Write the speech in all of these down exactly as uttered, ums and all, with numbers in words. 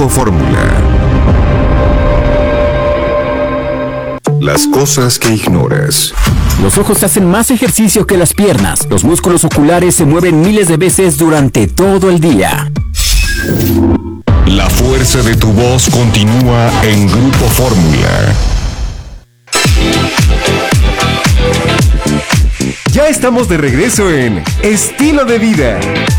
Grupo Fórmula. Las cosas que ignoras. Los ojos hacen más ejercicio que las piernas. Los músculos oculares se mueven miles de veces durante todo el día. La fuerza de tu voz continúa en Grupo Fórmula. Ya estamos de regreso en Estilo de Vida.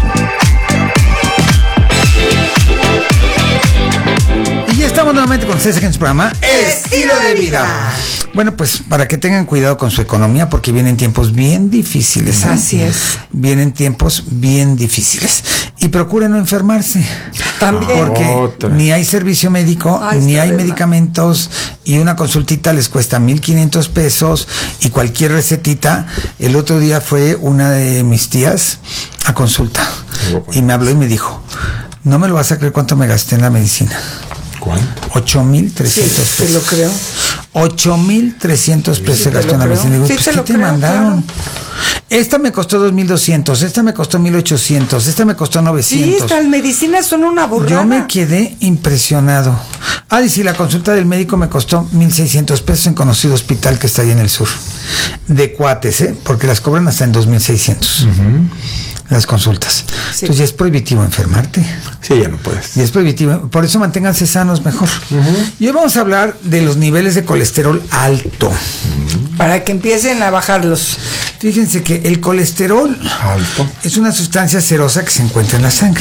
Y ya estamos nuevamente con ustedes en su programa Estilo de Vida. Bueno, pues para que tengan cuidado con su economía, porque vienen tiempos bien difíciles. ¿eh? Así es. Vienen tiempos bien difíciles. Y procuren no enfermarse. También. Porque Otra. ni hay servicio médico, Ay, ni hay verdad. medicamentos, y una consultita les cuesta mil quinientos pesos, y cualquier recetita. El otro día fue una de mis tías a consulta, y me habló y me dijo, no me lo vas a creer cuánto me gasté en la medicina. ¿Cuánto? Ocho mil trescientos Sí, te lo creo. Ocho mil trescientos pesos Sí, se te gastó lo en la creo. medicina. Digo, Sí, pues, te ¿qué lo te creo, mandaron? claro. Esta me costó dos mil doscientos, esta me costó mil ochocientos, esta me costó Sí, novecientos. estas medicinas son una burrada. Yo me quedé impresionado. Ah, y si la consulta del médico me costó mil seiscientos pesos en conocido hospital que está ahí en el sur. De cuates, ¿eh? Porque las cobran hasta en dos mil seiscientos. Las consultas. Sí. Entonces ya es prohibitivo enfermarte. Sí, ya no puedes. Y es prohibitivo. Por eso manténganse sanos mejor. Y hoy vamos a hablar de los niveles de colesterol alto. Para que empiecen a bajarlos. Fíjense que el colesterol Alto. es una sustancia cerosa que se encuentra en la sangre.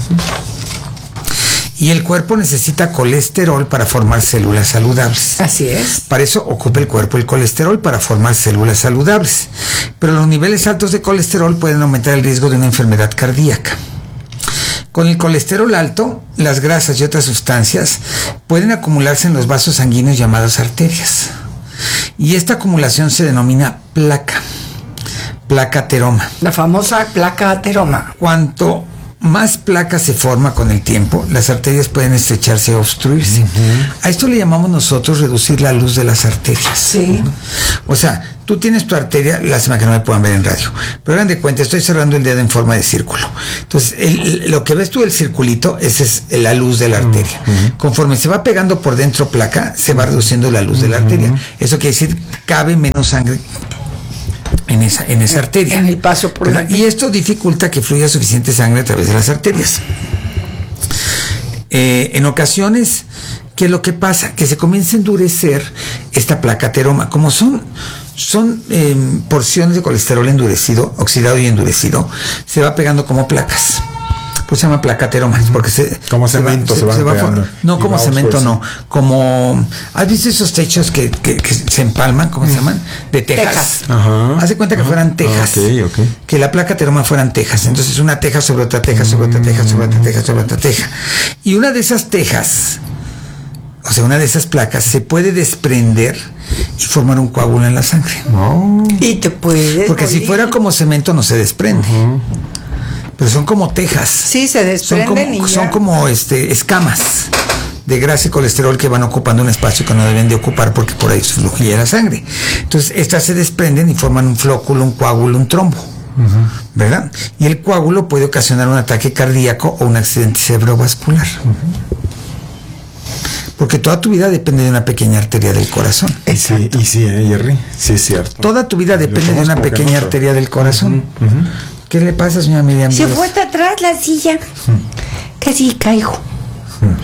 Y el cuerpo necesita colesterol para formar células saludables. Así es. Para eso ocupa el cuerpo el colesterol para formar células saludables. Pero los niveles altos de colesterol pueden aumentar el riesgo de una enfermedad cardíaca. Con el colesterol alto, las grasas y otras sustancias pueden acumularse en los vasos sanguíneos llamados arterias. Y esta acumulación se denomina placa, placa ateroma. La famosa placa ateroma. Cuanto más placa se forma con el tiempo, las arterias pueden estrecharse o obstruirse. Uh-huh. A esto le llamamos nosotros reducir la luz de las arterias. Sí. O sea, tú tienes tu arteria, lástima que no me puedan ver en radio, pero hagan de cuenta, estoy cerrando el dedo en forma de círculo. Entonces, el, lo que ves tú del circulito, esa es la luz de la arteria. Uh-huh. Conforme se va pegando por dentro placa, se va reduciendo la luz uh-huh. de la arteria. Eso quiere decir, cabe menos sangre en esa, en esa arteria. En el paso por la... Y esto dificulta que fluya suficiente sangre a través de las arterias. Eh, en ocasiones, ¿qué es lo que pasa? Que se comienza a endurecer esta placa ateroma. Como son, son eh, porciones de colesterol endurecido, oxidado y endurecido, se va pegando como placas. Pues se llama placa ateroma, porque se... Como cemento se, se, se va pegando. No, como cemento no, como... ¿Has visto esos techos que, que, que se empalman? ¿Cómo se llaman? De tejas. tejas. Ajá. Haz de cuenta que Ajá. fueran tejas. Okay, okay. Que la placa ateroma fueran tejas. Entonces una teja sobre otra teja, sobre otra teja, sobre otra teja, sobre otra teja. Y una de esas tejas, o sea, una de esas placas, se puede desprender y formar un coágulo en la sangre. No. Y te puedes... Porque morir. si fuera como cemento no se desprende. Uh-huh. Pero son como tejas. Sí, se desprenden. Son como, y son como este, escamas de grasa y colesterol que van ocupando un espacio que no deben de ocupar porque por ahí fluye la sangre. Entonces, estas se desprenden y forman un flóculo, un coágulo, un trombo. Uh-huh. ¿Verdad? Y el coágulo puede ocasionar un ataque cardíaco o un accidente cerebrovascular. Uh-huh. Porque toda tu vida depende de una pequeña arteria del corazón. Y sí, y sí, ¿eh, Jerry? Sí, es cierto. Toda tu vida depende de una pequeña arteria del corazón. Uh-huh. Uh-huh. ¿Qué le pasa, señora Miriam? Se fue hasta atrás la silla. Hmm. Casi caigo. Hmm.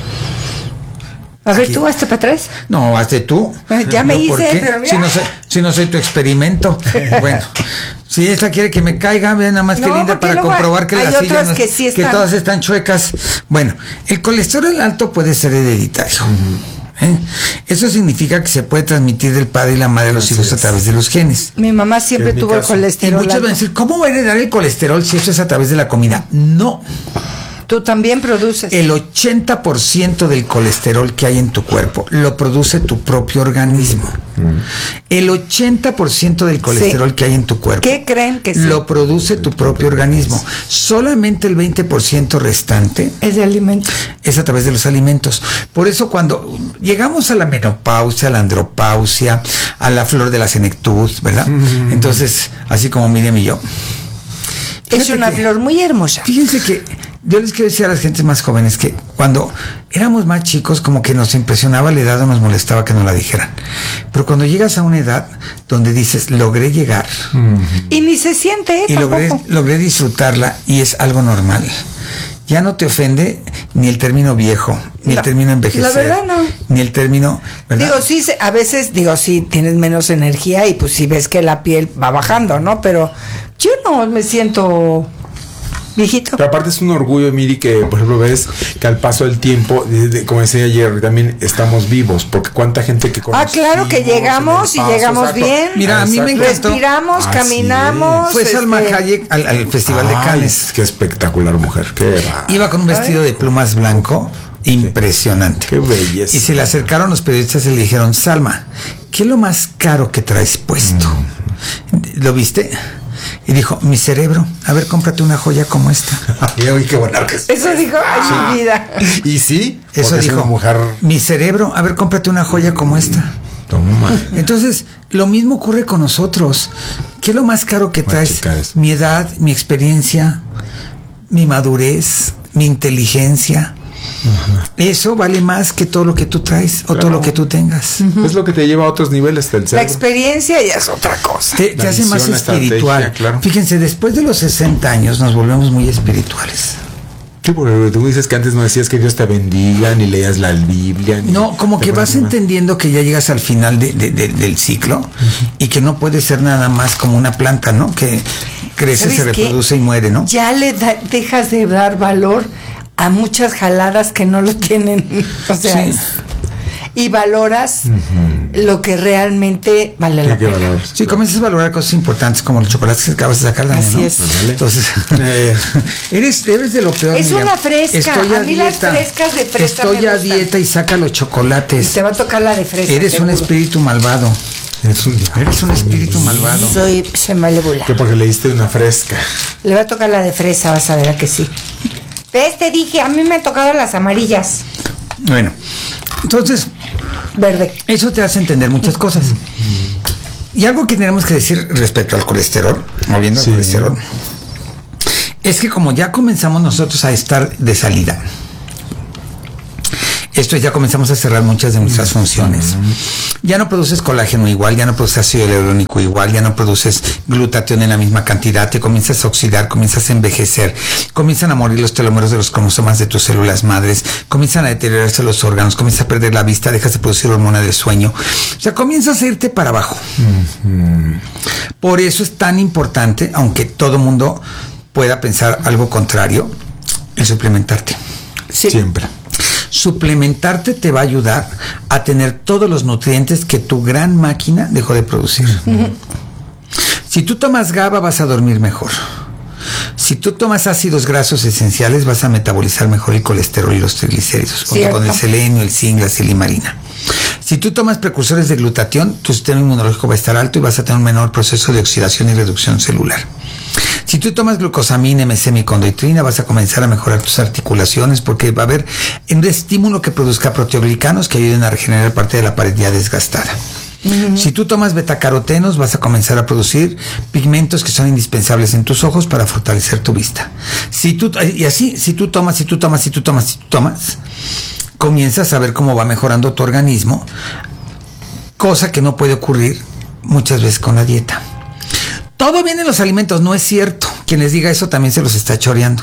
A ver, Aquí. ¿tú hasta para atrás? No, hazte tú. Ya me no, hice, pero mira. Si no, soy, si no soy tu experimento. Bueno, si esta quiere que me caiga, ve nada más no, que linda para comprobar que las sillas no, que, sí están... que todas están chuecas. Bueno, el colesterol alto puede ser hereditario. Uh-huh. ¿Eh? Eso significa que se puede transmitir del padre y la madre a los Así hijos es. a través de los genes. Mi mamá siempre tuvo el colesterol. Y muchos van a decir, ¿cómo va a heredar el colesterol si eso es a través de la comida? No. Tú también produces. El ochenta por ciento del colesterol que hay en tu cuerpo lo produce tu propio organismo. Mm. El ochenta por ciento del colesterol sí. que hay en tu cuerpo. ¿Qué creen que sí? Lo produce tu propio organismo. Solamente el veinte por ciento restante es de alimentos. Es a través de los alimentos. Por eso cuando llegamos a la menopausia, a la andropausia, a la flor de la senectud, ¿verdad? Mm. Entonces, así como Miriam y yo. Es una que, flor muy hermosa. Fíjense que yo les quiero decir a las gentes más jóvenes que cuando éramos más chicos como que nos impresionaba la edad o nos molestaba que nos la dijeran. Pero cuando llegas a una edad donde dices, logré llegar. Uh-huh. Y ni se siente, ¿eh? Y logré, logré disfrutarla y es algo normal. Ya no te ofende ni el término viejo, ni la, el término envejecer. La verdad no. Ni el término, ¿verdad? Digo, sí, a veces, digo, sí, tienes menos energía y pues sí ves que la piel va bajando, ¿no? Pero yo no me siento viejito. Pero aparte es un orgullo, Miri, que por ejemplo ves que al paso del tiempo, de, de, como decía ayer, también estamos vivos, porque cuánta gente que conocemos. Ah, claro que llegamos y paso, llegamos exacto. bien. Mira, a mí me encantó. Respiramos, ah, caminamos. Fue este... Salma Hayek al, al Festival Ay, de Cannes. Qué espectacular mujer, qué va. Iba con un vestido Ay. de plumas blanco, impresionante. Qué belleza. Y se le acercaron los periodistas y le dijeron, Salma, ¿qué es lo más caro que traes puesto? Mm. ¿Lo viste? Y dijo, mi cerebro, a ver, cómprate una joya como esta. Ay, qué bueno que Eso dijo, ay, ah. mi vida. Y sí, eso dijo, mujer... mi cerebro, a ver, cómprate una joya como esta. Toma. Entonces, lo mismo ocurre con nosotros. ¿Qué es lo más caro que traes? Mi edad, mi experiencia, mi madurez, mi inteligencia. Uh-huh. Eso vale más que todo lo que tú traes o claro. todo lo que tú tengas. Uh-huh. Es lo que te lleva a otros niveles del cerebro. La experiencia ya es otra cosa. Te, te hace más espiritual. Claro. Fíjense, después de los sesenta años nos volvemos muy espirituales. Sí, porque tú dices que antes no decías que Dios te bendiga, ni leías la Biblia. Ni no, como que vas entendiendo que ya llegas al final de, de, de, del ciclo uh-huh. y que no puede ser nada más como una planta, ¿no? Que crece, se reproduce y muere, ¿no? Ya le da, dejas de dar valor a muchas jaladas que no lo tienen, o sea, sí. y valoras uh-huh. lo que realmente vale la pena. Valor, sí, claro. Comienzas a valorar cosas importantes como los chocolates que acabas de sacar, Así ¿no? es. Entonces, eh, eres, eres de lo peor. Es Miriam. una fresca. Estoy a, a mí dieta. las frescas de fresa Estoy me a gustan. dieta y saca los chocolates. Y te va a tocar la de fresa. Eres un espíritu malvado. Eres un, eres un espíritu malvado. Soy malévola. Que porque le diste una fresca. Le va a tocar la de fresa, vas a ver a que sí. ¿Ves? Te dije, a mí me han tocado las amarillas. Bueno, entonces, verde. Eso te hace entender muchas cosas. Y algo que tenemos que decir respecto al colesterol, volviendo sí. al colesterol, es que como ya comenzamos nosotros a estar de salida, esto ya comenzamos a cerrar muchas de nuestras funciones. Ya no produces colágeno igual, ya no produces ácido hialurónico igual, ya no produces glutatión en la misma cantidad, te comienzas a oxidar, comienzas a envejecer, comienzan a morir los telómeros de los cromosomas de tus células madres, comienzan a deteriorarse los órganos, comienzas a perder la vista, dejas de producir hormona del sueño, o sea, comienzas a irte para abajo. Uh-huh. Por eso es tan importante, aunque todo mundo pueda pensar algo contrario, el suplementarte. Sí. Siempre. Suplementarte te va a ayudar a tener todos los nutrientes que tu gran máquina dejó de producir. Uh-huh. Si tú tomas GABA vas a dormir mejor. Si tú tomas ácidos grasos esenciales vas a metabolizar mejor el colesterol y los triglicéridos, junto con el selenio, el zinc, la silimarina. Si tú tomas precursores de glutatión, tu sistema inmunológico va a estar alto y vas a tener un menor proceso de oxidación y reducción celular. Si tú tomas glucosamina, M S M y condoitrina, vas a comenzar a mejorar tus articulaciones porque va a haber un estímulo que produzca proteoglicanos que ayuden a regenerar parte de la pared ya desgastada. Uh-huh. Si tú tomas betacarotenos, vas a comenzar a producir pigmentos que son indispensables en tus ojos para fortalecer tu vista. Si tú, y así, si tú tomas, si tú tomas, si tú tomas, si tú tomas, comienzas a ver cómo va mejorando tu organismo, cosa que no puede ocurrir muchas veces con la dieta. Todo viene en los alimentos, no es cierto. Quien les diga eso también se los está choreando.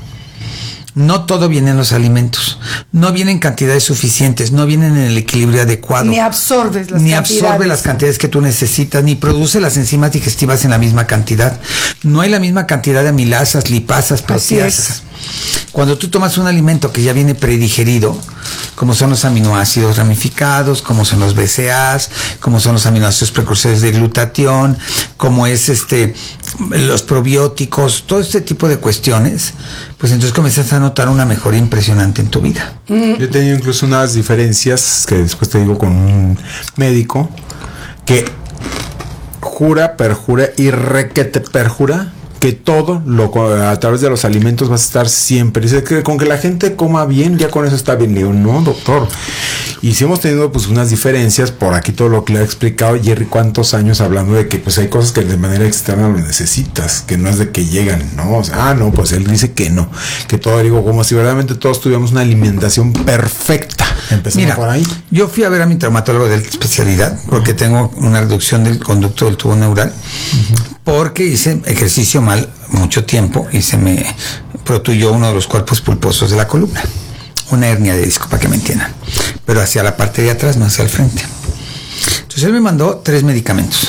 No todo viene en los alimentos. No viene en cantidades suficientes, no vienen en el equilibrio adecuado. Ni absorbes las ni cantidades. Ni absorbe las cantidades que tú necesitas, ni produce las enzimas digestivas en la misma cantidad. No hay la misma cantidad de amilasas, lipasas, proteasas. Cuando tú tomas un alimento que ya viene predigerido, como son los aminoácidos ramificados, como son los B C A As, como son los aminoácidos precursores de glutatión, como es este los probióticos, todo este tipo de cuestiones, pues entonces comienzas a notar una mejoría impresionante en tu vida. Mm. Yo he tenido incluso unas diferencias que después te digo con un médico que jura, perjura y requete perjura que todo lo a través de los alimentos vas a estar siempre. Dice que con que la gente coma bien, ya con eso está bien. Le digo, no, doctor. Y si hemos tenido pues unas diferencias, por aquí todo lo que le ha explicado Jerry, cuántos años hablando de que pues hay cosas que de manera externa lo necesitas, que no es de que llegan, ¿no? O sea, ah, no, pues él dice que no, que todo, digo, como si verdaderamente todos tuviéramos una alimentación perfecta. Empezamos Mira, por ahí. Yo fui a ver a mi traumatólogo de especialidad porque uh-huh. tengo una reducción del conducto del tubo neural, uh-huh. porque hice ejercicio mal mucho tiempo y se me protuyó uno de los cuerpos pulposos de la columna. Una hernia de disco, para que me entiendan, pero hacia la parte de atrás, no hacia el frente. Entonces él me mandó tres medicamentos.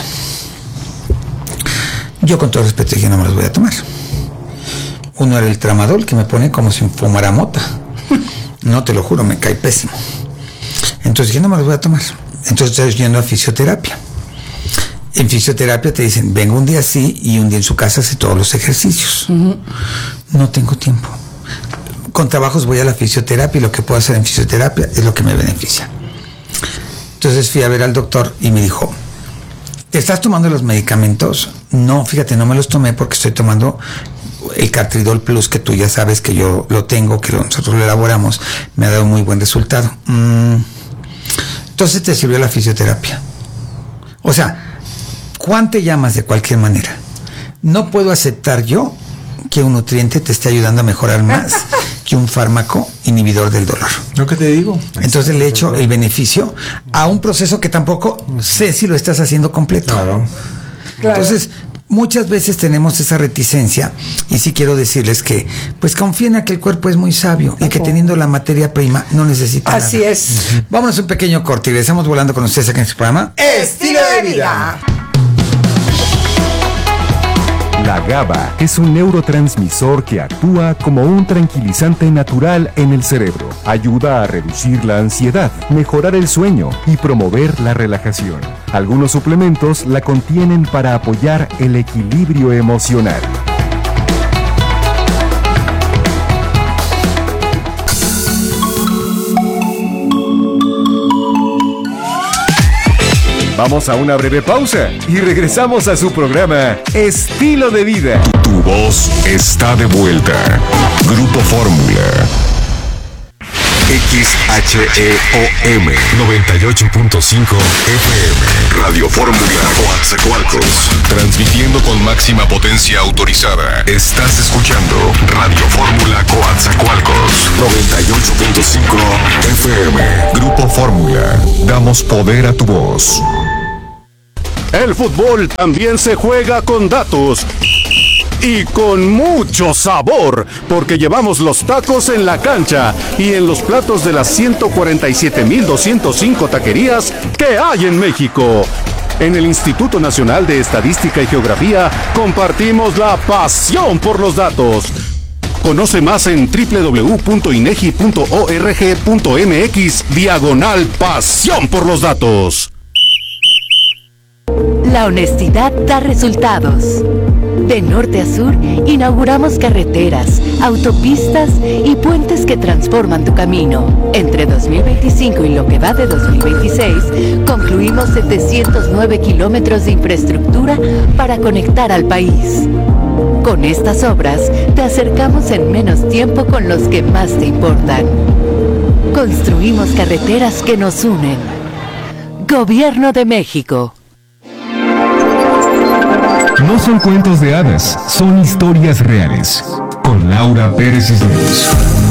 Yo con todo respeto dije, no me los voy a tomar. Uno era el tramadol, que me pone como si fumara mota. No, te lo juro, me cae pésimo. Entonces dije, no me los voy a tomar. Entonces estoy yendo a fisioterapia. En fisioterapia te dicen, venga un día sí y un día en su casa hace todos los ejercicios. Uh-huh. No tengo tiempo. Con trabajos voy a la fisioterapia y lo que puedo hacer en fisioterapia es lo que me beneficia. Entonces fui a ver al doctor y me dijo, ¿te estás tomando los medicamentos? No, fíjate, no me los tomé porque estoy tomando el Cartridol Plus, que tú ya sabes que yo lo tengo, que nosotros lo elaboramos, me ha dado muy buen resultado. Mm, entonces te sirvió la fisioterapia. O sea, Juan, te llamas de cualquier manera. No puedo aceptar yo que un nutriente te esté ayudando a mejorar más que un fármaco inhibidor del dolor. ¿Lo que te digo? Entonces le echo el beneficio a un proceso que tampoco sé si lo estás haciendo completo. Claro. Claro. Entonces, muchas veces tenemos esa reticencia y sí quiero decirles que pues confíen a que el cuerpo es muy sabio y que teniendo la materia prima no necesita Así nada. es. Uh-huh. Vámonos a un pequeño corte y regresamos volando con ustedes aquí en este programa Estilo de Vida. La GABA es un neurotransmisor que actúa como un tranquilizante natural en el cerebro. Ayuda a reducir la ansiedad, mejorar el sueño y promover la relajación. Algunos suplementos la contienen para apoyar el equilibrio emocional. Vamos a una breve pausa y regresamos a su programa Estilo de Vida. Tu voz está de vuelta. Grupo Fórmula. X H E O M noventa y ocho punto cinco F M. Radio Fórmula Coatzacoalcos. Transmitiendo con máxima potencia autorizada. Estás escuchando Radio Fórmula Coatzacoalcos noventa y ocho punto cinco F M. Grupo Fórmula. Damos poder a tu voz. El fútbol también se juega con datos. Y con mucho sabor, porque llevamos los tacos en la cancha y en los platos de las ciento cuarenta y siete mil doscientos cinco taquerías que hay en México. En el Instituto Nacional de Estadística y Geografía compartimos la pasión por los datos. Conoce más en doble u doble u doble u punto inegi punto org punto mx diagonal pasión por los datos. La honestidad da resultados. De norte a sur, inauguramos carreteras, autopistas y puentes que transforman tu camino. Entre dos mil veinticinco y lo que va de dos mil veintiséis, concluimos setecientos nueve kilómetros de infraestructura para conectar al país. Con estas obras, te acercamos en menos tiempo con los que más te importan. Construimos carreteras que nos unen. Gobierno de México. No son cuentos de hadas, son historias reales. Con Laura Pérez Cisneros.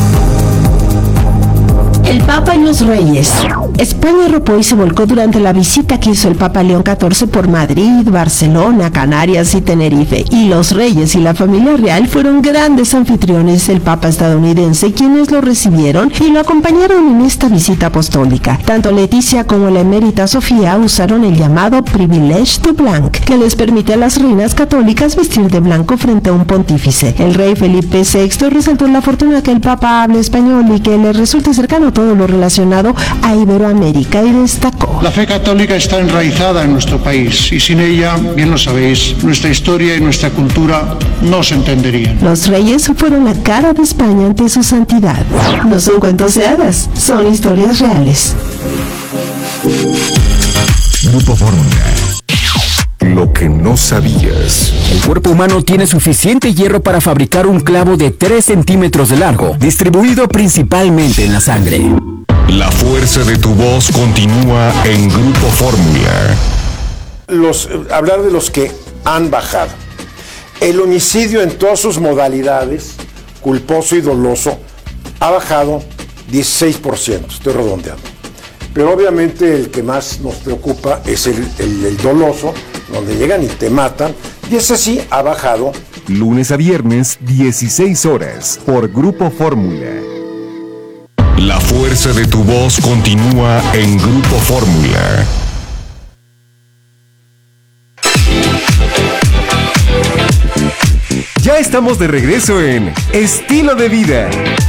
El Papa y los Reyes. España arropó y se volcó durante la visita que hizo el Papa León catorce por Madrid, Barcelona, Canarias y Tenerife. Y los Reyes y la familia real fueron grandes anfitriones del Papa estadounidense, quienes lo recibieron y lo acompañaron en esta visita apostólica. Tanto Leticia como la emérita Sofía usaron el llamado Privilege de Blanc, que les permite a las reinas católicas vestir de blanco frente a un pontífice. El rey Felipe sexto resaltó la fortuna que el Papa hable español y que le resulte cercano todo lo relacionado a Iberoamérica, y destacó: la fe católica está enraizada en nuestro país y sin ella, bien lo sabéis, nuestra historia y nuestra cultura no se entenderían. Los reyes fueron la cara de España ante su santidad. No son cuentos de hadas, son historias reales. Grupo Fórmula. Lo que no sabías. El cuerpo humano tiene suficiente hierro para fabricar un clavo de tres centímetros de largo, distribuido principalmente en la sangre. La fuerza de tu voz continúa en Grupo Fórmula. Los, hablar de los que han bajado. El homicidio en todas sus modalidades, culposo y doloso, ha bajado dieciséis por ciento, estoy redondeando. Pero obviamente el que más nos preocupa es el, el, el doloso, donde llegan y te matan, y ese sí ha bajado. Lunes a viernes, dieciséis horas, por Grupo Fórmula. La fuerza de tu voz continúa en Grupo Fórmula. Ya estamos de regreso en Estilo de Vida.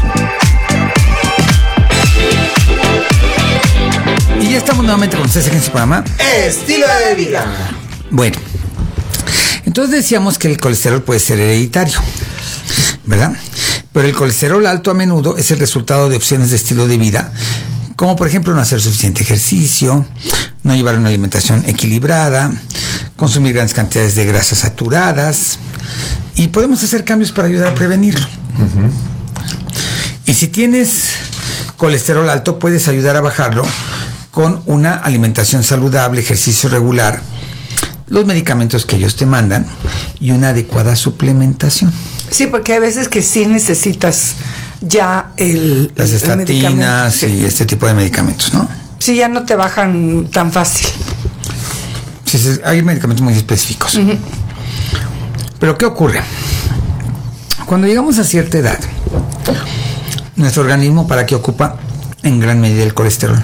Y ya estamos nuevamente con ustedes en este programa Estilo de Vida. Bueno, entonces decíamos que el colesterol puede ser hereditario, ¿verdad? Pero el colesterol alto a menudo es el resultado de opciones de estilo de vida, como por ejemplo no hacer suficiente ejercicio, no llevar una alimentación equilibrada, consumir grandes cantidades de grasas saturadas, y podemos hacer cambios para ayudar a prevenirlo. Uh-huh. Y si tienes colesterol alto, puedes ayudar a bajarlo con una alimentación saludable, ejercicio regular, los medicamentos que ellos te mandan y una adecuada suplementación. Sí, porque hay veces que sí necesitas ya el las el estatinas y sí. este tipo de medicamentos, ¿no? Sí, ya no te bajan tan fácil. Sí, sí, hay medicamentos muy específicos. Uh-huh. Pero ¿qué ocurre? Cuando llegamos a cierta edad, nuestro organismo, ¿para qué ocupa en gran medida el colesterol?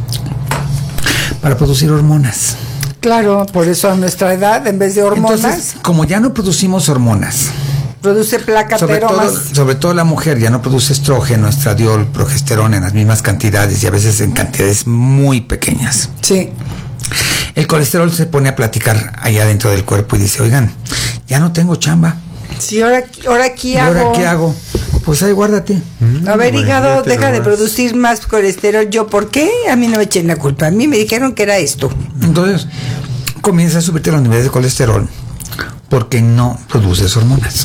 Para producir hormonas. Claro, por eso a nuestra edad, en vez de hormonas... Entonces, como ya no producimos hormonas... Produce placa, sobre pero todo, más... sobre todo la mujer ya no produce estrógeno, estradiol, progesterona en las mismas cantidades y a veces en cantidades muy pequeñas. Sí. El colesterol se pone a platicar allá dentro del cuerpo y dice, oigan, ya no tengo chamba. Sí, ahora, ahora ¿qué ¿Y hago? ahora qué hago? Pues ahí guárdate. A ver, hígado, deja de producir más colesterol. ¿Yo por qué? A mí no me echen la culpa. A mí me dijeron que era esto. Entonces, comienza a subirte los niveles de colesterol porque no produces hormonas.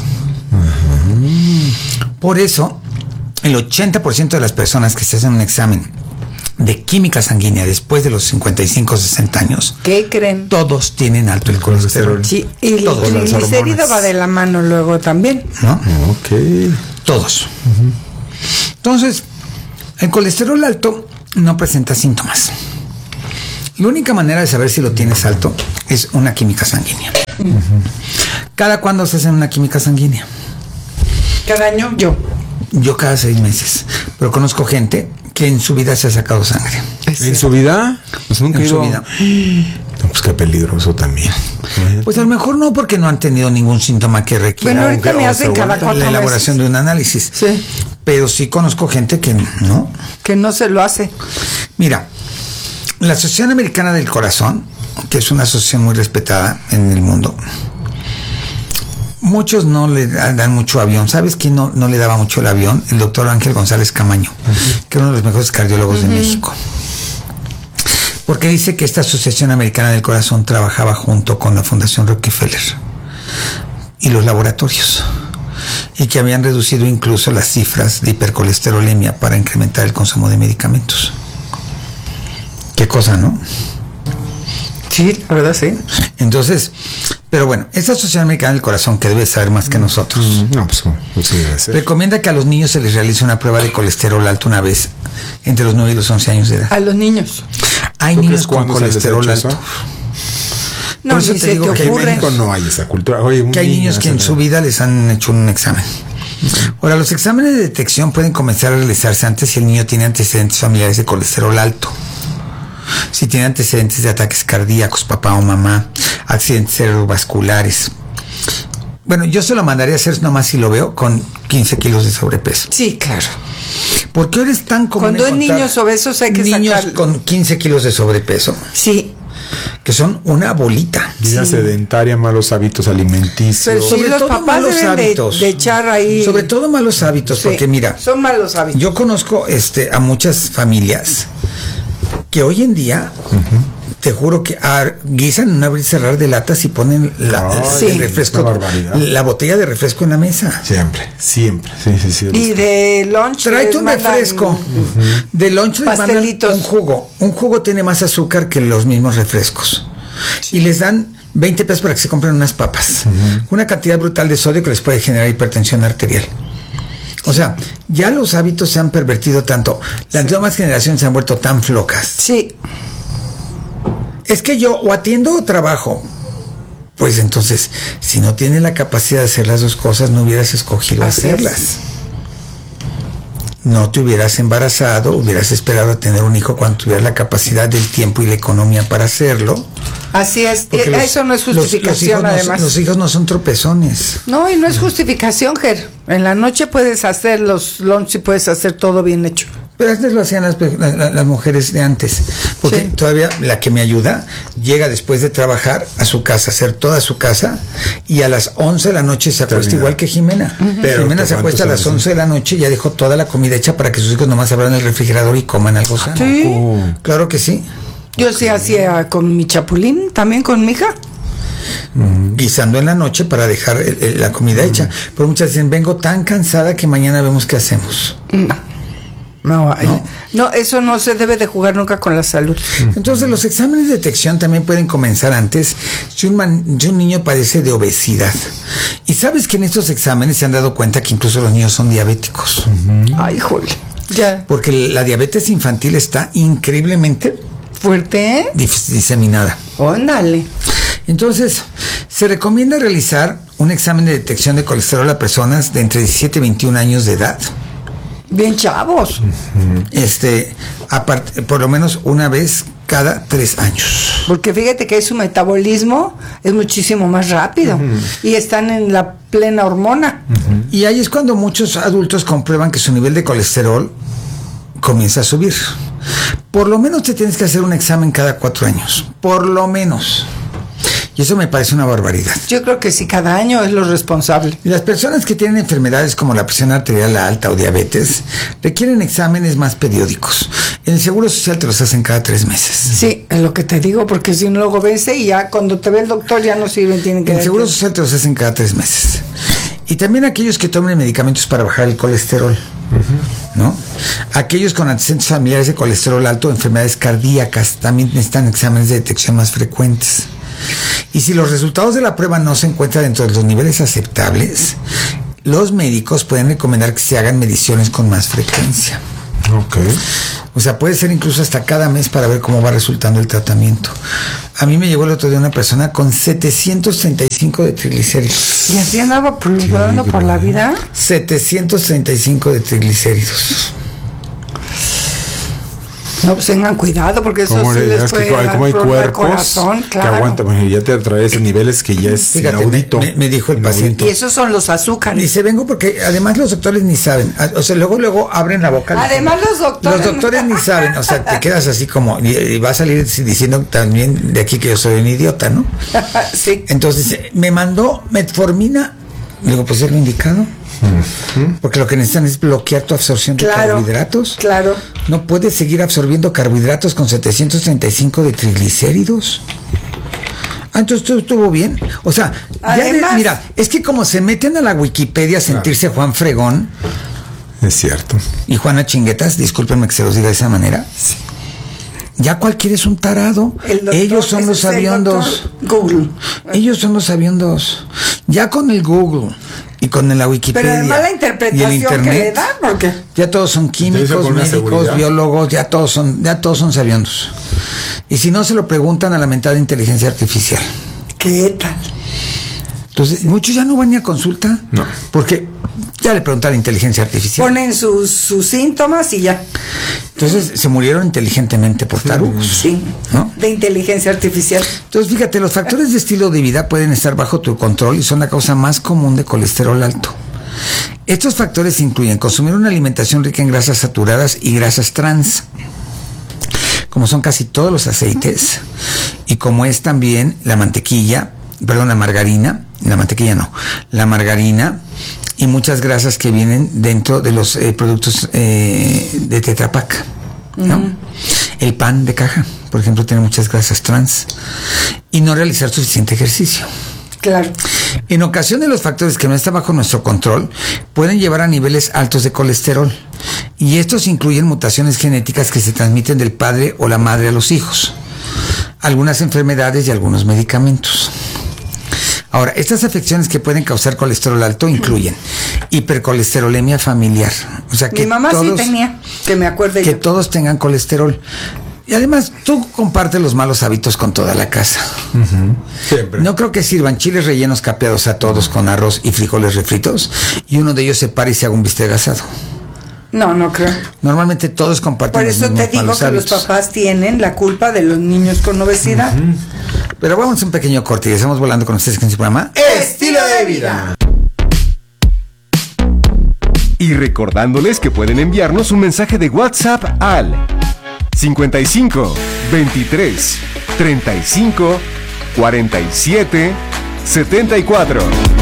Uh-huh. Por eso, el ochenta por ciento de las personas que se hacen un examen de química sanguínea después de los cincuenta y cinco, sesenta años, ¿qué creen? Todos tienen alto el colesterol. Sí, y el triglicérido va de la mano luego también. ¿No? Ok. Todos. Uh-huh. Entonces, el colesterol alto no presenta síntomas. La única manera de saber si lo tienes alto es una química sanguínea. Uh-huh. ¿Cada cuándo se hace una química sanguínea? Cada año yo. Yo cada seis meses. Pero conozco gente que en su vida se ha sacado sangre. ¿En su vida? Pues nunca en he su ido... vida. No, pues qué peligroso también. Pues a lo mejor no, porque no han tenido ningún síntoma que requiera bueno, ahorita me hacen cada cuatro la elaboración meses. de un análisis. Sí. Pero sí conozco gente que no. Que no se lo hace. Mira, la Asociación Americana del Corazón, que es una asociación muy respetada en el mundo, muchos no le dan mucho avión. ¿Sabes quién no, no le daba mucho el avión? El doctor Ángel González Camaño, uh-huh. que era uno de los mejores cardiólogos uh-huh. de México. Porque dice que esta Asociación Americana del Corazón trabajaba junto con la Fundación Rockefeller y los laboratorios, y que habían reducido incluso las cifras de hipercolesterolemia para incrementar el consumo de medicamentos. Qué cosa, ¿no? Sí, la verdad, sí. Entonces, pero bueno, esta Asociación Americana del Corazón, que debe saber más que nosotros, no, pues, pues sí debe ser, recomienda que a los niños se les realice una prueba de colesterol alto una vez entre los nueve y los once años de edad. A los niños. Hay niños con colesterol alto. Eso? No, por eso te digo que en México no hay esa cultura. Oye, que hay niños que en su vida les han hecho un examen. Ahora, los exámenes de detección pueden comenzar a realizarse antes si el niño tiene antecedentes familiares de colesterol alto. Si tiene antecedentes de ataques cardíacos, papá o mamá, accidentes cerebrovasculares. Bueno, yo se lo mandaría a hacer nomás si lo veo con quince kilos de sobrepeso. Sí, claro. Porque ahora es tan común cuando hay niños obesos hay que niños sacar... con quince kilos de sobrepeso. Sí. Que son una bolita. Vida sí. sedentaria, malos hábitos alimenticios. Pero sí, sobre los todo papás malos deben hábitos. De, de echar ahí. Sobre todo malos hábitos, sí, porque mira, son malos hábitos. Yo conozco este a muchas familias que hoy en día uh-huh. te juro que ah, guisan un abrir y cerrar de latas y ponen la, Ay, el sí. refresco, barbaridad. la botella de refresco en la mesa. Siempre, siempre. Sí, sí, sí. Y de lunch. Tráete un mandan refresco. Uh-huh. De lunch les mandan un jugo. Un jugo tiene más azúcar que los mismos refrescos. Sí. Y les dan veinte pesos para que se compren unas papas. Uh-huh. Una cantidad brutal de sodio que les puede generar hipertensión arterial. O sea, ya los hábitos se han pervertido tanto. Las sí. nuevas generaciones se han vuelto tan flocas. Sí. Es que yo o atiendo o trabajo. Pues entonces, si no tienes la capacidad de hacer las dos cosas, no hubieras escogido Así hacerlas. Es. No te hubieras embarazado, hubieras esperado a tener un hijo cuando tuvieras la capacidad del tiempo y la economía para hacerlo. Así es, Porque los, eso no es justificación, los, los hijos además. No, los hijos no son tropezones. No, y no es justificación, Ger. En la noche puedes hacer los lunch y puedes hacer todo bien hecho. Pero antes lo hacían las, las, las mujeres de antes, porque sí. todavía la que me ayuda llega después de trabajar a su casa, hacer toda su casa, y a las once de la noche se acuesta Termina. igual que Jimena. Uh-huh. Pero Jimena se acuesta a las once de la noche y ya dejó toda la comida hecha para que sus hijos nomás abran el refrigerador y coman algo sano. Sí. Uh, claro que sí. Yo sí hacía con mi chapulín, también con mi hija. Mm. Guisando en la noche para dejar el, el, la comida mm. hecha. Pero muchas dicen, vengo tan cansada que mañana vemos qué hacemos. No. No, no, no, eso no se debe de jugar nunca con la salud. Entonces los exámenes de detección también pueden comenzar antes si un, man, si un niño padece de obesidad. Y sabes que en estos exámenes se han dado cuenta que incluso los niños son diabéticos. Uh-huh. Ay, joder. Ya. Porque la diabetes infantil está increíblemente fuerte, ¿eh? dis- diseminada. Óndale. Entonces, se recomienda realizar un examen de detección de colesterol a personas de entre diecisiete y veintiún años de edad. Bien chavos. Este, aparte, por lo menos una vez cada tres años. Porque fíjate que su metabolismo es muchísimo más rápido. Uh-huh. Y están en la plena hormona. Uh-huh. Y ahí es cuando muchos adultos comprueban que su nivel de colesterol comienza a subir. Por lo menos te tienes que hacer un examen cada cuatro años. Por lo menos. Y eso me parece una barbaridad. Yo creo que sí, cada año es lo responsable. Y las personas que tienen enfermedades como la presión arterial alta o diabetes requieren exámenes más periódicos. En el Seguro Social te los hacen cada tres meses. Sí, es lo que te digo, porque si uno luego vence y ya cuando te ve el doctor ya no sirven, tienen que... En el Seguro Social te los hacen cada tres meses. Y también aquellos que tomen medicamentos para bajar el colesterol. Uh-huh. ¿No? Aquellos con antecedentes familiares de colesterol alto o enfermedades cardíacas también necesitan exámenes de detección más frecuentes. Y si los resultados de la prueba no se encuentran dentro de los niveles aceptables, los médicos pueden recomendar que se hagan mediciones con más frecuencia. Ok. O sea, puede ser incluso hasta cada mes para ver cómo va resultando el tratamiento. A mí me llegó el otro día una persona con setecientos treinta y cinco de triglicéridos. ¿Y así andaba pululando por la vida? setecientos treinta y cinco de triglicéridos. No, pues tengan cuidado porque eso sí les puede que, como hay cuerpos corazón, claro. que aguantan, bueno, ya te atraviesas niveles que ya es Fíjate, inaudito. Me, me dijo el inaudito. paciente. Y esos son los azúcares. Dice, vengo porque además los doctores ni saben. O sea, luego luego abren la boca. Además los doctores. Los doctores ni saben. O sea, te quedas así como, y, y va a salir diciendo también de aquí que yo soy un idiota, ¿no? Sí. Entonces, me mandó metformina. Le digo, pues es lo indicado. Porque lo que necesitan es bloquear tu absorción claro, de carbohidratos. Claro. No puedes seguir absorbiendo carbohidratos con setecientos treinta y cinco de triglicéridos. Ah, entonces todo estuvo bien. O sea, Además, ya de, mira, es que como se meten a la Wikipedia a sentirse claro. Juan Fregón. Es cierto. Y Juana Chinguetas, discúlpenme que se los diga de esa manera. Sí. Ya cualquiera es un tarado. Ellos son los sabiondos. Google. Ellos son los sabiondos. Ya con el Google y con la Wikipedia. Pero además la interpretación y el internet, que le dan, ¿por qué? Ya todos son químicos, médicos, biólogos, ya todos son, ya todos son sabiondos. Y si no se lo preguntan a la mentada inteligencia artificial. ¿Qué tal? Entonces, sí. muchos ya no van ni a consulta. No. Porque ya le preguntan a la inteligencia artificial. Ponen sus, sus síntomas y ya. Entonces se murieron inteligentemente por tarugos. Sí, ¿no? De inteligencia artificial. Entonces fíjate, los factores de estilo de vida pueden estar bajo tu control y son la causa más común de colesterol alto. Estos factores incluyen consumir una alimentación rica en grasas saturadas y grasas trans, como son casi todos los aceites, y como es también la mantequilla, perdón, la margarina, la mantequilla no, la margarina, y muchas grasas que vienen dentro de los eh, productos eh, de Tetra Pak, ¿no? Uh-huh. el pan de caja, por ejemplo, tiene muchas grasas trans, y no realizar suficiente ejercicio. Claro. En ocasiones los factores que no están bajo nuestro control pueden llevar a niveles altos de colesterol, y estos incluyen mutaciones genéticas que se transmiten del padre o la madre a los hijos, algunas enfermedades y algunos medicamentos. Ahora, estas afecciones que pueden causar colesterol alto incluyen hipercolesterolemia familiar. O sea, que mi mamá todos, sí tenía, que me acuerde que yo. todos tengan colesterol. Y además, tú compartes los malos hábitos con toda la casa. Uh-huh. Siempre. No creo que sirvan chiles rellenos capeados a todos con arroz y frijoles refritos y uno de ellos se pare y se haga un bistec asado. No, no creo. Normalmente todos comparten Por los eso mismos te digo malos que hábitos. los papás tienen la culpa de los niños con obesidad. Uh-huh. Pero vamos a un pequeño corte y estamos volando con ustedes en su programa Estilo de Vida. Y recordándoles que pueden enviarnos un mensaje de WhatsApp al cincuenta y cinco, veintitrés, treinta y cinco, cuarenta y siete, setenta y cuatro.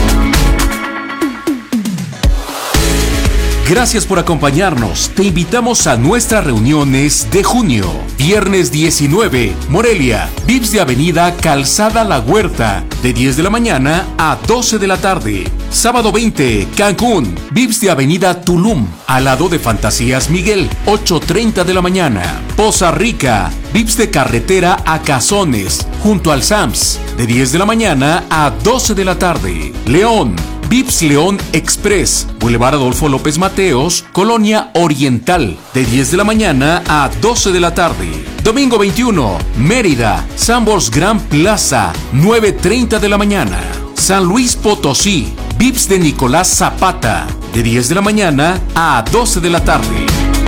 Gracias por acompañarnos. Te invitamos a nuestras reuniones de junio. Viernes diecinueve, Morelia, Vips de Avenida Calzada La Huerta, de diez de la mañana a doce de la tarde. Sábado veinte, Cancún, Vips de Avenida Tulum, al lado de Fantasías Miguel, ocho treinta de la mañana. Poza Rica, Vips de Carretera a Cazones, junto al Sams, de diez de la mañana a doce de la tarde. León, Vips León Express, Boulevard Adolfo López Mateos, Colonia Oriental, de diez de la mañana a doce de la tarde. Domingo veintiuno, Mérida, Sambors Gran Plaza, nueve treinta de la mañana. San Luis Potosí, Vips de Nicolás Zapata, de diez de la mañana a doce de la tarde.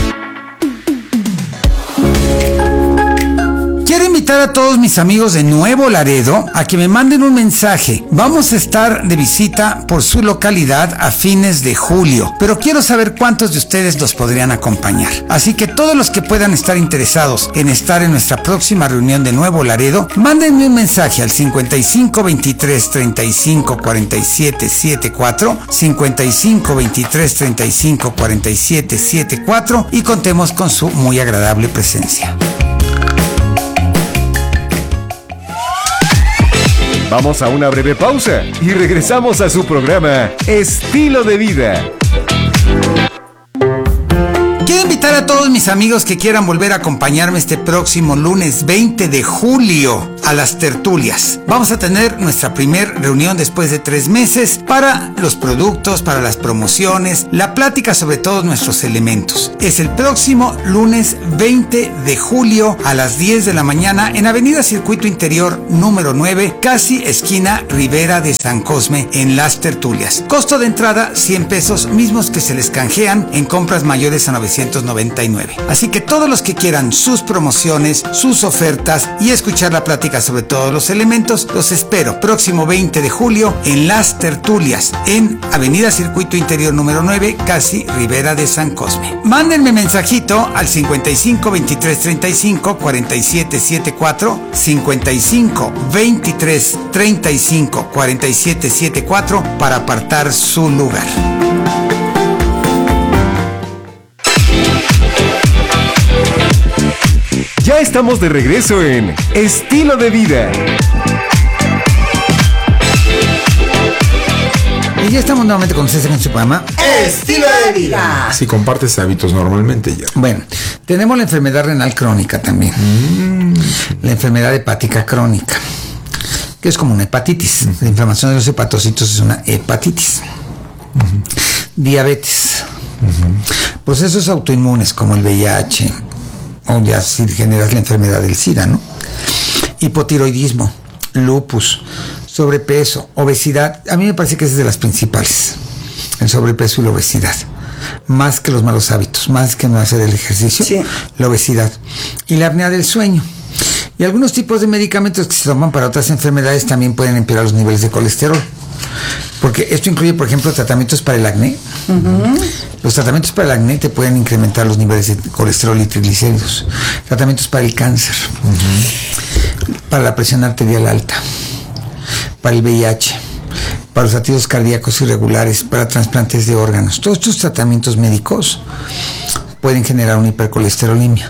Quiero invitar a todos mis amigos de Nuevo Laredo a que me manden un mensaje. Vamos a estar de visita por su localidad a fines de julio, pero quiero saber cuántos de ustedes los podrían acompañar. Así que todos los que puedan estar interesados en estar en nuestra próxima reunión de Nuevo Laredo, mándenme un mensaje al cincuenta y cinco, veintitrés, treinta y cinco, cuarenta y siete, setenta y cuatro, cincuenta y cinco, veintitrés, treinta y cinco, cuarenta y siete, setenta y cuatro y contemos con su muy agradable presencia. Vamos a una breve pausa y regresamos a su programa Estilo de Vida. Quiero invitar a todos mis amigos que quieran volver a acompañarme este próximo lunes veinte de julio a las tertulias. Vamos a tener nuestra primer reunión después de tres meses para los productos, para las promociones, la plática sobre todos nuestros elementos. Es el próximo lunes veinte de julio a las diez de la mañana en Avenida Circuito Interior número nueve, casi esquina Rivera de San Cosme, en las tertulias. Costo de entrada cien pesos, mismos que se les canjean en compras mayores a novecientos noventa y nueve. Así que todos los que quieran sus promociones, sus ofertas y escuchar la plática sobre todos los elementos, los espero próximo veinte de julio en las tertulias en Avenida Circuito Interior número nueve, casi Rivera de San Cosme. Mándenme mensajito al cincuenta y cinco, veintitrés, treinta y cinco, cuarenta y siete, setenta y cuatro, cincuenta y cinco, veintitrés, treinta y cinco, cuarenta y siete, setenta y cuatro para apartar su lugar. Ya estamos de regreso en Estilo de Vida. Y ya estamos nuevamente con ustedes en su programa Estilo de Vida. Si compartes hábitos normalmente ya. Bueno, tenemos la enfermedad renal crónica también. Mm. La enfermedad hepática crónica, que es como una hepatitis. Uh-huh. La inflamación de los hepatocitos es una hepatitis. Uh-huh. Diabetes. Uh-huh. Procesos autoinmunes como el V I H, o ya si generas la enfermedad del SIDA, ¿no? Hipotiroidismo, lupus, sobrepeso, obesidad. A mí me parece que es de las principales, el sobrepeso y la obesidad, más que los malos hábitos, más que no hacer el ejercicio, sí. La obesidad y la apnea del sueño. Y algunos tipos de medicamentos que se toman para otras enfermedades también pueden empeorar los niveles de colesterol, porque esto incluye, por ejemplo, tratamientos para el acné. Uh-huh. Los tratamientos para el acné te pueden incrementar los niveles de colesterol y triglicéridos. Tratamientos para el cáncer, uh-huh. Para la presión arterial alta, para el V I H, para los latidos cardíacos irregulares, para trasplantes de órganos. Todos estos tratamientos médicos pueden generar una hipercolesterolemia.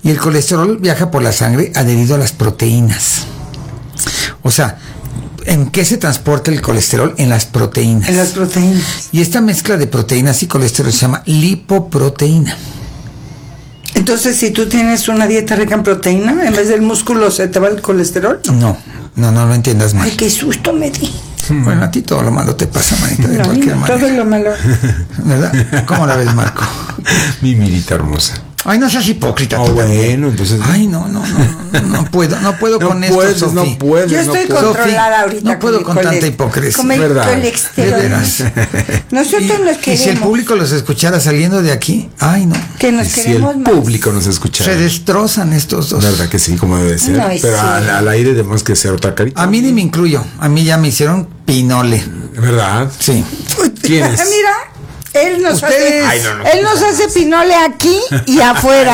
Y el colesterol viaja por la sangre adherido a las proteínas. O sea, ¿en qué se transporta el colesterol? En las proteínas. En las proteínas. Y esta mezcla de proteínas y colesterol se llama lipoproteína. Entonces, si tú tienes una dieta rica en proteína, en vez del músculo se te va el colesterol. No, no, no lo entiendas mal. Ay, qué susto me di. Bueno, a ti todo lo malo te pasa, manita, de no, cualquier no, manera. todo lo malo. ¿Verdad? ¿Cómo la ves, Marco? Mi mirita hermosa. Ay, no seas hipócrita. Oh, tú bueno, también. entonces. Ay, no, no, no, no, no puedo, no puedo no con puedes, esto, Sofi. No puedes, Yo estoy no puedes. controlada Sofi, ahorita. no puedo con, con tanta hipocresía. Con el ¿verdad? colesterol. De veras. Nosotros y, nos queremos. Y si el público los escuchara saliendo de aquí, ay, no. Que nos si queremos el más. público nos escuchara. Se destrozan estos dos. Verdad que sí, como debe ser. No, pero sí. al, al aire tenemos que ser otra carita. A mí ni me incluyo. A mí ya me hicieron pinole. ¿Verdad? Sí. ¿Quién es? Mira. Él nos, Ustedes, hace, Ay, no, no, él nos hace pinole aquí y afuera.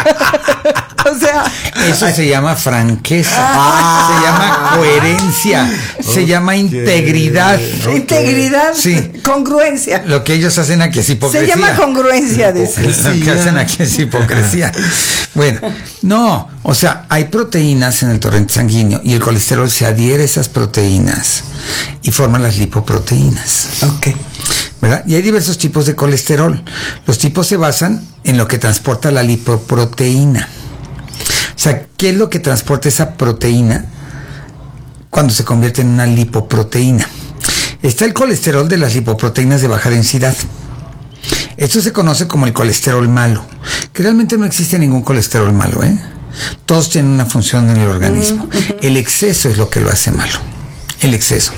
O sea, eso se llama franqueza, Ah. se llama coherencia, se llama integridad. okay. Integridad, sí. Congruencia. Lo que ellos hacen aquí es hipocresía. Se llama congruencia de eso. Lo que hacen aquí es hipocresía. Bueno, no, o sea, hay proteínas en el torrente sanguíneo y el colesterol se adhiere a esas proteínas y forman las lipoproteínas. Ok. ¿Verdad? Y hay diversos tipos de colesterol. Los tipos se basan en lo que transporta la lipoproteína. O sea, ¿qué es lo que transporta esa proteína cuando se convierte en una lipoproteína? Está el colesterol de las lipoproteínas de baja densidad. Esto se conoce como el colesterol malo, que realmente no existe ningún colesterol malo, ¿eh? Todos tienen una función en el organismo. El exceso es lo que lo hace malo. El exceso.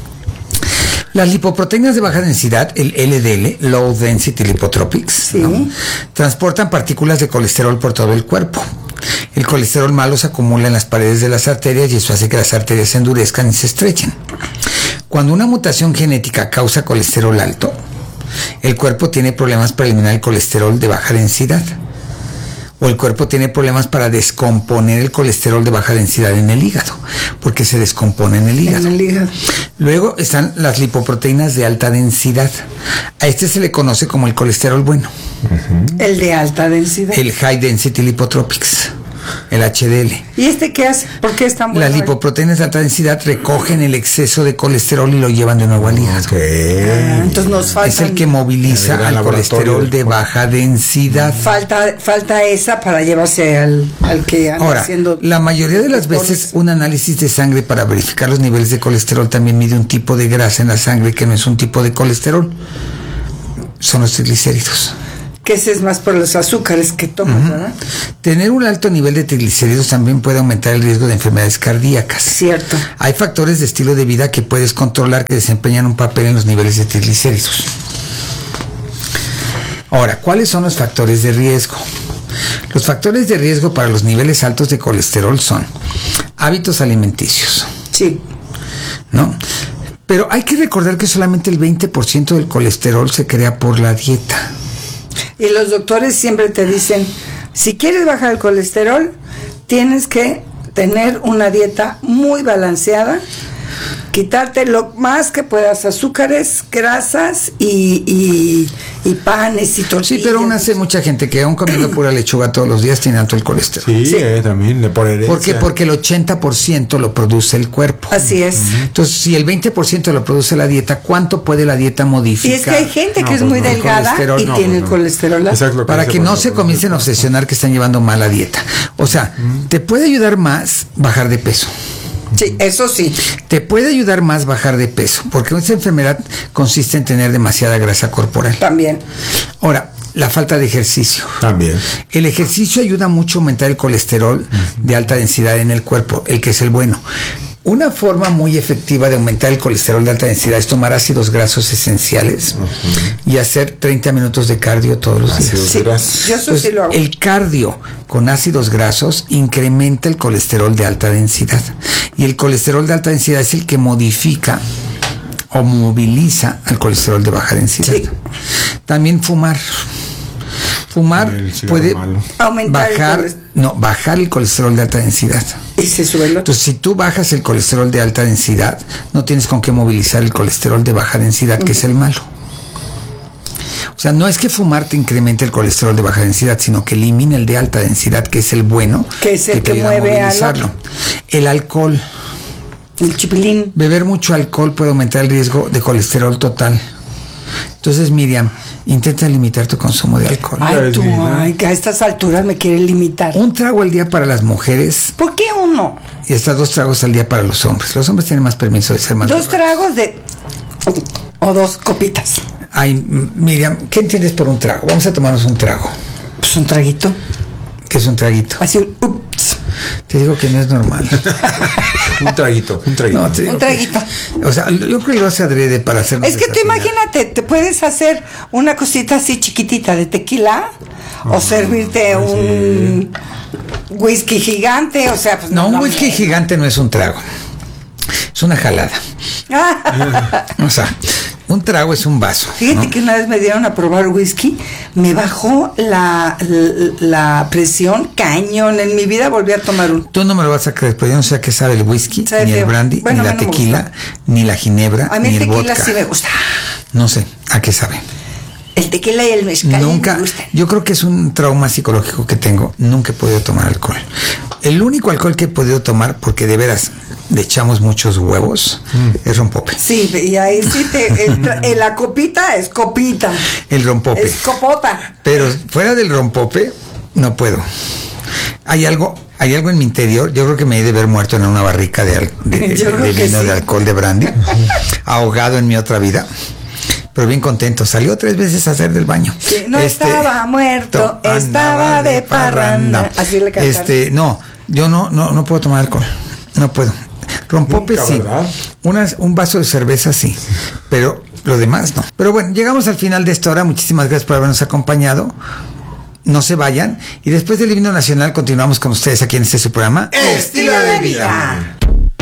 Las lipoproteínas de baja densidad, el L D L, Low Density Lipotropics, sí. ¿no? transportan partículas de colesterol por todo el cuerpo. El colesterol malo se acumula en las paredes de las arterias y eso hace que las arterias se endurezcan y se estrechen. Cuando una mutación genética causa colesterol alto, el cuerpo tiene problemas para eliminar el colesterol de baja densidad. O el cuerpo tiene problemas para descomponer el colesterol de baja densidad en el hígado, porque se descompone en el hígado. En el hígado. Luego están las lipoproteínas de alta densidad. A este se le conoce como el colesterol bueno. Uh-huh. El de alta densidad. El High Density Lipotropics, el H D L. ¿Y este qué hace? ¿Por qué es tan bueno? Las lipoproteínas de alta densidad recogen el exceso de colesterol y lo llevan de nuevo al hígado. Okay. Ah, entonces nos falta. Es el que moviliza al colesterol de baja densidad. Falta, falta esa para llevarse al, al que anda Ahora, haciendo. la mayoría de las veces un análisis de sangre para verificar los niveles de colesterol también mide un tipo de grasa en la sangre que no es un tipo de colesterol. Son los triglicéridos. Que ese es más por los azúcares que tomas, uh-huh. ¿verdad? Tener un alto nivel de triglicéridos también puede aumentar el riesgo de enfermedades cardíacas. Cierto. Hay factores de estilo de vida que puedes controlar que desempeñan un papel en los niveles de triglicéridos. Ahora, ¿cuáles son los factores de riesgo? Los factores de riesgo para los niveles altos de colesterol son hábitos alimenticios. Sí. ¿No? Pero hay que recordar que solamente el veinte por ciento del colesterol se crea por la dieta. Y los doctores siempre te dicen, si quieres bajar el colesterol, tienes que tener una dieta muy balanceada, quitarte lo más que puedas azúcares, grasas y, y, y panes y tortillas. Sí, pero aún hace mucha gente que aún comiendo pura lechuga todos los días tiene alto el colesterol. Sí, sí. Eh, también le por herencia. ¿Por qué? Porque el ochenta por ciento lo produce el cuerpo. Así es. Uh-huh. Entonces, si el veinte por ciento lo produce la dieta, ¿cuánto puede la dieta modificar? Y es que hay gente no, que es pues muy no, delgada y no, tiene pues el no. colesterol. Exacto, Para que no se comiencen a obsesionar que están llevando mala dieta. O sea, uh-huh. te puede ayudar más bajar de peso. Sí, eso sí. Te puede ayudar más bajar de peso, porque esta enfermedad consiste en tener demasiada grasa corporal. También. Ahora, la falta de ejercicio. También. El ejercicio ayuda mucho a aumentar el colesterol uh-huh. de alta densidad en el cuerpo, el que es el bueno. Una forma muy efectiva de aumentar el colesterol de alta densidad es tomar ácidos grasos esenciales uh-huh. y hacer treinta minutos de cardio todos los días. Sí, yo eso Entonces, sí lo hago. El cardio con ácidos grasos incrementa el colesterol de alta densidad. Y el colesterol de alta densidad es el que modifica o moviliza al colesterol de baja densidad. Sí. También fumar. Fumar puede aumentar bajar, el no, bajar el colesterol de alta densidad. Y se sube el otro. Entonces, si tú bajas el colesterol de alta densidad, no tienes con qué movilizar el colesterol de baja densidad, uh-huh. que es el malo. O sea, no es que fumar te incremente el colesterol de baja densidad, sino que elimina el de alta densidad, que es el bueno, que es el que, que mueve al otro. El alcohol. El chipilín. Beber mucho alcohol puede aumentar el riesgo de colesterol total. Entonces, Miriam, intenta limitar tu consumo de alcohol. Ay, tú, ay, que a estas alturas me quieres limitar. Un trago al día para las mujeres. ¿Por qué uno? Y hasta dos tragos al día para los hombres. Los hombres tienen más permiso de ser más. Dos tragos de... o dos copitas. Ay, Miriam, ¿qué entiendes por un trago? Vamos a tomarnos un trago. Pues un traguito. ¿Qué es un traguito? Así un... Ups. Te digo que no es normal. un traguito, un traguito. No, un traguito. Que, o sea, yo creo que lo hace adrede para hacernos. Es que tú imagínate, te puedes hacer una cosita así chiquitita de tequila oh, o servirte ay, un sí. whisky gigante, o sea, pues no, no un whisky mierda. Gigante no es un trago. Es una jalada. O sea, un trago es un vaso. Fíjate, ¿no? Que una vez me dieron a probar whisky, me bajó la, la, la presión cañón. En mi vida volví a tomar un. Tú no me lo vas a creer, pero yo no sé a qué sabe el whisky, sabe ni feo. El brandy, bueno, ni la tequila, ni la ginebra, a mí ni el el tequila vodka. Sí me gusta. No sé a qué sabe. El tequila y el mezcal. Nunca, yo creo que es un trauma psicológico que tengo. Nunca he podido tomar alcohol. El único alcohol que he podido tomar, porque de veras le echamos muchos huevos, mm. es rompope. Sí, y ahí sí te. El, el, la copita es copita. El rompope. Es copota. Pero fuera del rompope, no puedo. Hay algo. Hay algo en mi interior, yo creo que me he de haber muerto en una barrica de, de, de, de vino, sí. de alcohol, de brandy, ahogado en mi otra vida. Pero bien contento, salió tres veces a hacer del baño. Sí, no este, estaba muerto, estaba de parranda. parranda. Así le cantaron. Este, no, yo no, no, no puedo tomar alcohol, no puedo. Rompope sí, Unas, un vaso de cerveza sí, pero lo demás no. Pero bueno, llegamos al final de esta hora, muchísimas gracias por habernos acompañado. No se vayan, y después del himno nacional continuamos con ustedes aquí en este su programa Estilo de Vida.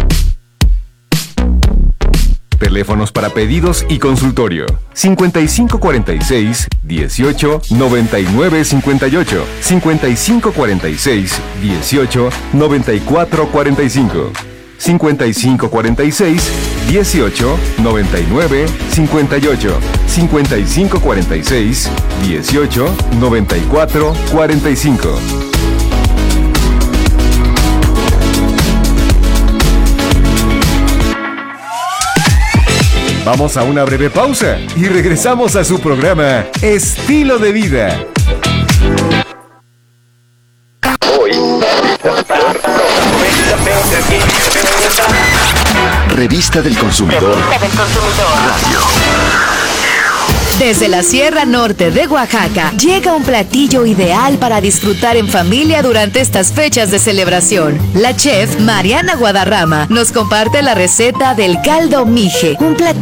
Teléfonos para pedidos y consultorio cincuenta y cinco cuarenta y seis, dieciocho, noventa y nueve cincuenta y ocho, cincuenta y cinco cuarenta y seis, dieciocho, noventa y cuatro cuarenta y cinco, cincuenta y cinco cuarenta y seis, dieciocho, noventa y nueve cincuenta y ocho, cincuenta y cinco cuarenta y seis, dieciocho, noventa y cuatro cuarenta y cinco. Vamos a una breve pausa y regresamos a su programa Estilo de Vida. Hoy. Revista del Consumidor. Radio. Desde la Sierra Norte de Oaxaca llega un platillo ideal para disfrutar en familia durante estas fechas de celebración. La chef Mariana Guadarrama nos comparte la receta del caldo mije, un platillo